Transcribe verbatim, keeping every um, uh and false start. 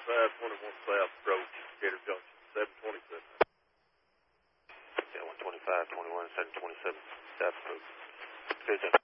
twenty-five twenty-one South approach, Gator Junction, seven twenty-seven. Yeah, one twenty-five twenty-one, seven twenty-seven South approach. Gator Junction.